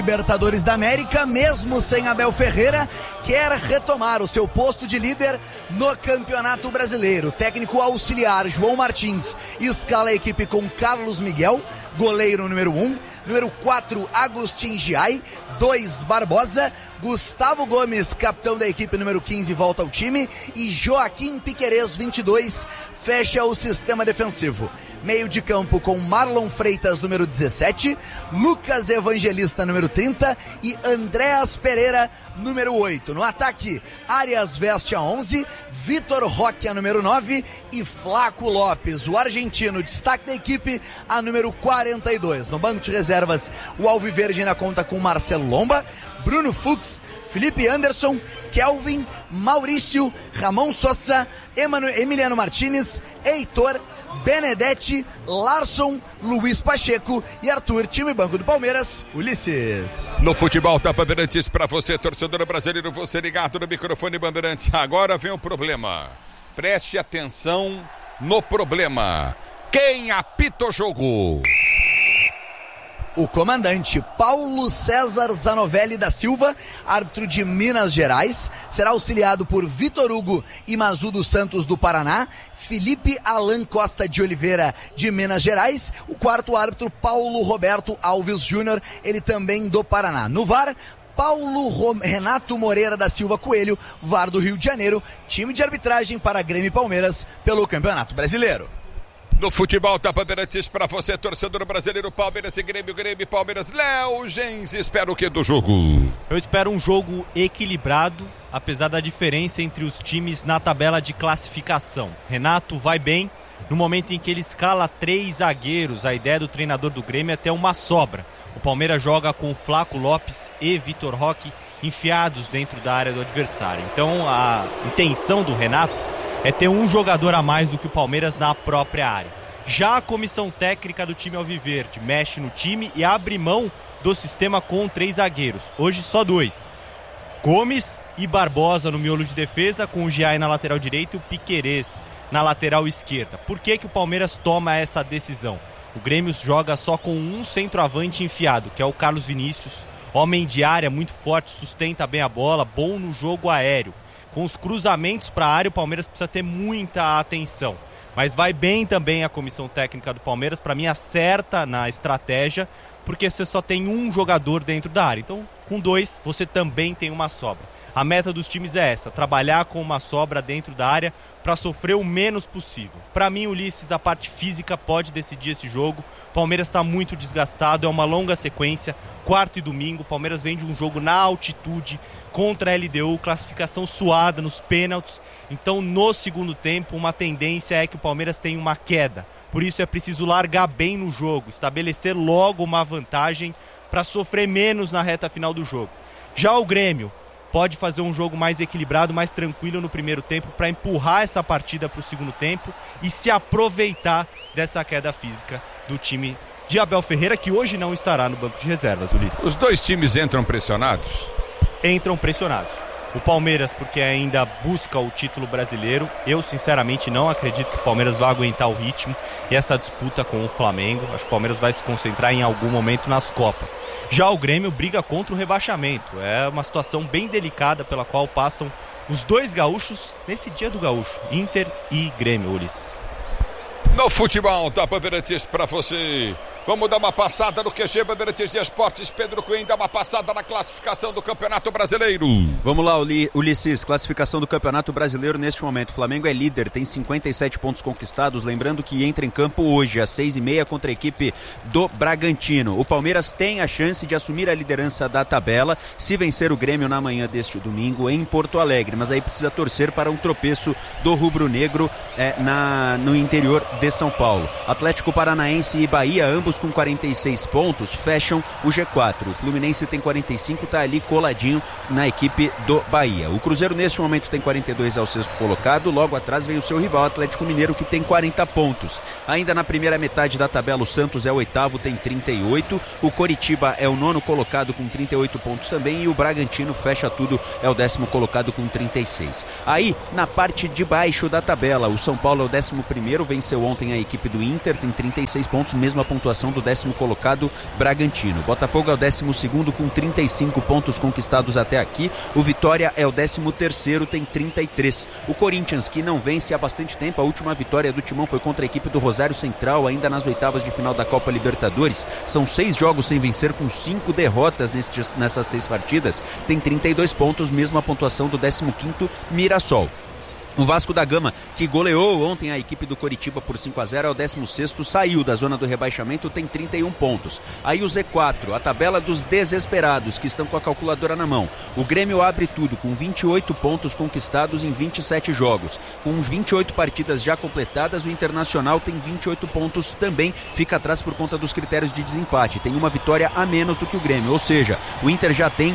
Libertadores da América, mesmo sem Abel Ferreira, quer retomar o seu posto de líder no Campeonato Brasileiro. O técnico auxiliar João Martins escala a equipe com Carlos Miguel, goleiro número 1, número 4 Agustin Giai, 2 Barbosa, Gustavo Gomes, capitão da equipe número 15, volta ao time, e Joaquim Piquerez, 22, fecha o sistema defensivo. Meio de campo com Marlon Freitas, número 17, Lucas Evangelista, número 30 e Andréas Pereira, número 8. No ataque, Arias veste a 11, Vitor Roque a número 9 e Flaco Lopes, o argentino, destaque da equipe, a número 42. No banco de reservas, o Alviverde ainda conta com Marcelo Lomba, Bruno Fux, Felipe Anderson, Kelvin, Maurício, Ramon Sosa, Emiliano Martinez, Heitor, Benedetti, Larson, Luiz Pacheco e Arthur. Time banco do Palmeiras, Ulisses. No futebol tá Bandeirantes pra você, torcedor brasileiro, você ligado no microfone Bandeirantes. Agora vem o problema. Preste atenção no problema. Quem apita o jogo? O comandante Paulo César Zanovelli da Silva, árbitro de Minas Gerais, será auxiliado por Vitor Hugo e Mazu dos Santos do Paraná, Felipe Alan Costa de Oliveira de Minas Gerais, o quarto árbitro Paulo Roberto Alves Júnior, ele também do Paraná. No VAR, Renato Moreira da Silva Coelho, VAR do Rio de Janeiro, time de arbitragem para Grêmio e Palmeiras pelo Campeonato Brasileiro. No futebol tá Bandeirantes pra você, torcedor brasileiro, Palmeiras e Grêmio, Grêmio e Palmeiras. Léo Gens, espera o que do jogo? Eu espero um jogo equilibrado, apesar da diferença entre os times na tabela de classificação. Renato vai bem no momento em que ele escala 3 zagueiros. A ideia do treinador do Grêmio é ter uma sobra. O Palmeiras joga com Flaco Lopes e Vitor Roque enfiados dentro da área do adversário. Então a intenção do Renato é ter um jogador a mais do que o Palmeiras na própria área. Já a comissão técnica do time alviverde mexe no time e abre mão do sistema com 3 zagueiros. Hoje só 2. Gomes e Barbosa no miolo de defesa, com o Giai na lateral direita e o Piquerez na lateral esquerda. Por que o Palmeiras toma essa decisão? O Grêmio joga só com um centroavante enfiado, que é o Carlos Vinícius, homem de área, muito forte, sustenta bem a bola, bom no jogo aéreo. Com os cruzamentos para a área, o Palmeiras precisa ter muita atenção. Mas vai bem também a comissão técnica do Palmeiras, para mim acerta na estratégia, porque você só tem um jogador dentro da área. Então, com 2, você também tem uma sobra. A meta dos times é essa, trabalhar com uma sobra dentro da área para sofrer o menos possível. Para mim, Ulisses, a parte física pode decidir esse jogo. O Palmeiras está muito desgastado, é uma longa sequência, quarto e domingo. O Palmeiras vem de um jogo na altitude contra a LDU, classificação suada nos pênaltis. Então, no segundo tempo, uma tendência é que o Palmeiras tenha uma queda. Por isso é preciso largar bem no jogo, estabelecer logo uma vantagem para sofrer menos na reta final do jogo. Já o Grêmio pode fazer um jogo mais equilibrado, mais tranquilo no primeiro tempo para empurrar essa partida para o segundo tempo e se aproveitar dessa queda física do time de Abel Ferreira, que hoje não estará no banco de reservas, Ulisses. Os dois times entram pressionados? Entram pressionados. O Palmeiras, porque ainda busca o título brasileiro. Eu, sinceramente, não acredito que o Palmeiras vai aguentar o ritmo e essa disputa com o Flamengo. Acho que o Palmeiras vai se concentrar em algum momento nas Copas. Já o Grêmio briga contra o rebaixamento. É uma situação bem delicada pela qual passam os dois gaúchos nesse dia do gaúcho. Inter e Grêmio, Ulisses. No futebol da Bandeirantes pra você. Vamos dar uma passada no QG Bandeirantes de Esportes. Pedro Cunha dá uma passada na classificação do Campeonato Brasileiro. Vamos lá, Ulisses, classificação do Campeonato Brasileiro neste momento. O Flamengo é líder, tem 57 pontos conquistados, lembrando que entra em campo hoje às 6h30 contra a equipe do Bragantino. O Palmeiras tem a chance de assumir a liderança da tabela se vencer o Grêmio na manhã deste domingo em Porto Alegre, mas aí precisa torcer para um tropeço do rubro-negro no interior de São Paulo. Atlético Paranaense e Bahia, ambos com 46 pontos, fecham o G4. O Fluminense tem 45, está ali coladinho na equipe do Bahia. O Cruzeiro neste momento tem 42, é o sexto colocado. Logo atrás vem o seu rival Atlético Mineiro, que tem 40 pontos. Ainda na primeira metade da tabela, o Santos é o oitavo, tem 38. O Coritiba é o nono colocado com 38 pontos também. E o Bragantino fecha tudo, é o 10º colocado com 36. Aí, na parte de baixo da tabela, o São Paulo é o 11º, venceu ontem a equipe do Inter, tem 36 pontos, mesma pontuação do 10º colocado Bragantino. Botafogo é o 12º com 35 pontos conquistados até aqui. O Vitória é o 13º, tem 33. O Corinthians, que não vence há bastante tempo, a última vitória do Timão foi contra a equipe do Rosário Central, ainda nas oitavas de final da Copa Libertadores. São 6 jogos sem vencer, com 5 derrotas nessas 6 partidas. Tem 32 pontos, mesma pontuação do 15º Mirassol. O Vasco da Gama, que goleou ontem a equipe do Coritiba por 5-0, é o 16º, saiu da zona do rebaixamento, tem 31 pontos. Aí o Z4, a tabela dos desesperados, que estão com a calculadora na mão. O Grêmio abre tudo, com 28 pontos conquistados em 27 jogos. Com 28 partidas já completadas, o Internacional tem 28 pontos também, fica atrás por conta dos critérios de desempate. Tem uma vitória a menos do que o Grêmio, ou seja, o Inter já tem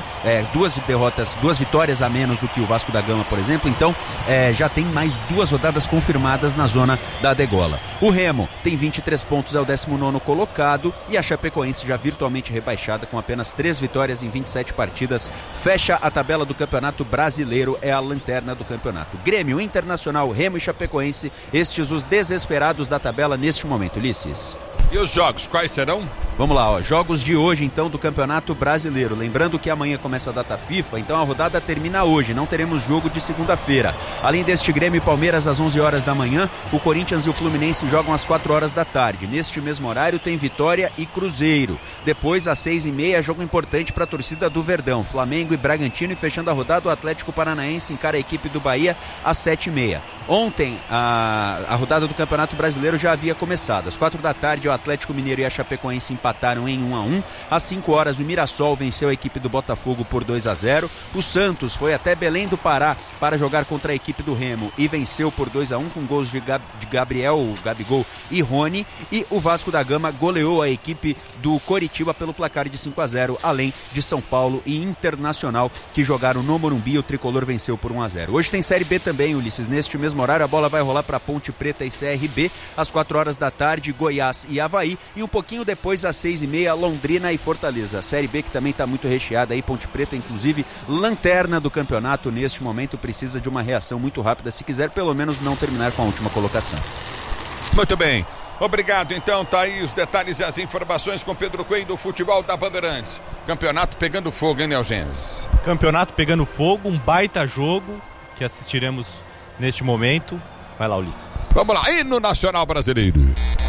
2 vitórias a menos do que o Vasco da Gama, por exemplo, então já tem mais 2 rodadas confirmadas na zona da degola. O Remo tem 23 pontos, é o 19º colocado, e a Chapecoense já virtualmente rebaixada com apenas 3 vitórias em 27 partidas, fecha a tabela do Campeonato Brasileiro, é a lanterna do campeonato. Grêmio, Internacional, Remo e Chapecoense, estes os desesperados da tabela neste momento. Ulisses. E os jogos, quais serão? Vamos lá, jogos de hoje então do Campeonato Brasileiro. Lembrando que amanhã começa a data FIFA, então a rodada termina hoje, não teremos jogo de segunda-feira. Além deste, Grêmio e Palmeiras às 11 horas da manhã, o Corinthians e o Fluminense jogam às 4 horas da tarde. Neste mesmo horário tem Vitória e Cruzeiro. Depois, às 6h30, jogo importante para a torcida do Verdão, Flamengo e Bragantino, e fechando a rodada, o Atlético Paranaense encara a equipe do Bahia às 7h30. Ontem, a rodada do Campeonato Brasileiro já havia começado. Às 4 da tarde, o Atlético Mineiro e a Chapecoense empataram em 1-1. Às 5 horas, o Mirassol venceu a equipe do Botafogo por 2-0. O Santos foi até Belém do Pará para jogar contra a equipe do Remo e venceu por 2-1 com gols de Gabriel, Gabigol e Rony. E o Vasco da Gama goleou a equipe do Coritiba pelo placar de 5-0, além de São Paulo e Internacional, que jogaram no Morumbi. O tricolor venceu por 1-0. Hoje tem Série B também, Ulisses. Neste mesmo horário, a bola vai rolar para Ponte Preta e CRB. Às 4 horas da tarde, Goiás e Avaí. E um pouquinho depois, às 6h30, Londrina e Fortaleza. A Série B que também está muito recheada aí. Ponte Preta, inclusive, lanterna do campeonato neste momento, precisa de uma reação muito rápida se quiser pelo menos não terminar com a última colocação. Muito bem. Obrigado, então, tá aí os detalhes e as informações com Pedro Coelho do Futebol da Bandeirantes. Campeonato pegando fogo, hein, Neogens? Campeonato pegando fogo, um baita jogo que assistiremos neste momento. Vai lá, Ulisses. Vamos lá, e no Nacional Brasileiro?